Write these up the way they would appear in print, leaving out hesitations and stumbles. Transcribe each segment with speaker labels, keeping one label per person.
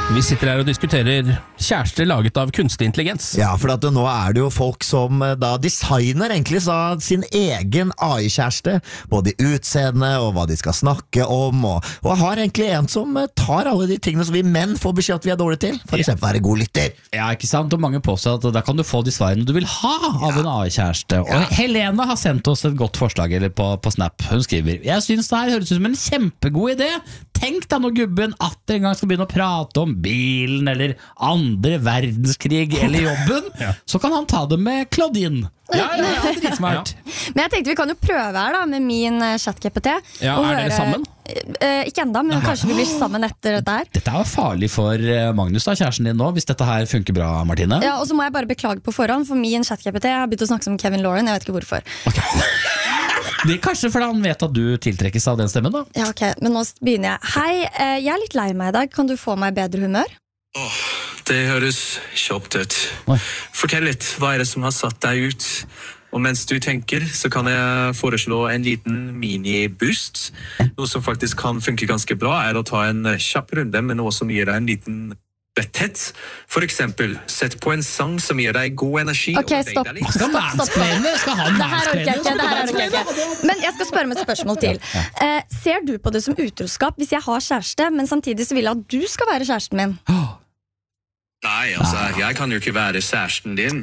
Speaker 1: Vi sitter her og diskuterer kjærester laget av kunstig intelligens.
Speaker 2: Ja, for at nå det jo folk som da designer egentlig sin egen AI-kjæreste, både i utseende og hva de skal snakke om, og har egentlig en som tar alle de tingene som vi menn får beskjed at vi dårlige til, for eksempel være god lytter.
Speaker 3: Ja, ikke sant? Og mange påstår at da kan du få de svarene du vil ha av en AI-kjæreste. Og Helene har sendt oss et godt forslag på Snap. Hun skriver: Jeg synes det her høres ut som en kjempegod idé. Tenk deg når gubben atter en gang skal begynne å prate om bilen eller andre verdenskrig eller jobben, så kan han ta det med Claudine. Ja, dritsmart.
Speaker 4: Men jeg tenkte vi kan jo prøve her da med min chat-GPT.
Speaker 1: Ja, dere sammen?
Speaker 4: Ikke enda, men kanskje vi blir sammen etter dette her.
Speaker 3: Dette farlig for Magnus da, kjæresten din nå, hvis dette her funker bra, Martine.
Speaker 4: Ja, og så må jeg bare beklage på forhånd, for min chat-GPT har begynt å snakke som Kevin Lauren, jeg vet ikke hvorfor.
Speaker 3: Det kanskje fordi han vet at du tiltrekkes av den stemmen da.
Speaker 4: Ja, ok, men nå begynner jeg. Hei, jeg litt lei meg i dag, kan du få meg bedre humør?
Speaker 5: Det høres kjøpt ut. Fortell litt, hva det som har satt deg ut? Og mens du tenker, så kan jeg foreslå en liten mini-boost. Noe som faktisk kan funke ganske bra å ta en kjapp runde med noe som gir deg en liten letthet. For eksempel, sett på en sang som gir deg god energi.
Speaker 4: Ok, stopp.
Speaker 3: Skal mansplaine? Skal han
Speaker 4: Det her orker jeg ikke. Men jeg skal spørre med et spørsmål til. Ser du på det som utroskap hvis jeg har kjæreste, men samtidig så vil jeg at du skal være kjæresten min?
Speaker 5: Nei, altså, jeg kan jo ikke være kjæresten din.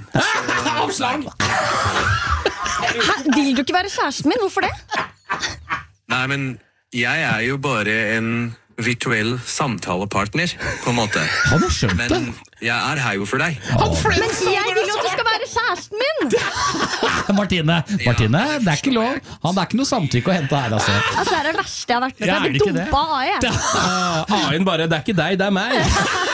Speaker 4: Vil du ikke være kjæresten min? Hvorfor det?
Speaker 5: Nei, men jeg jo bare en virtuell samtalepartner, på en måte.
Speaker 3: Han har skjønt det.
Speaker 5: Men jeg her jo for deg.
Speaker 4: Men jeg vil jo at du skal være kjæresten min!
Speaker 3: Martine, det ikke lov. Det ikke noe samtykke å hente her, altså.
Speaker 4: Altså, det det verste jeg har vært med.
Speaker 1: Ja,
Speaker 4: Jeg blir dumpa av AI.
Speaker 1: AI-en bare, det ikke deg, det meg.